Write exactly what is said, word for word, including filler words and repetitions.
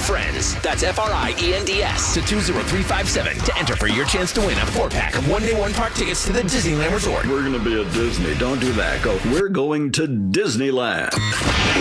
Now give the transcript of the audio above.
FRIENDS. That's F R I E N D S to two zero three five seven to enter for your chance to win a four-pack of one-day one-park tickets to the Disneyland Resort. We're going to be at Disney. Don't do that. Go. We're going to Disneyland.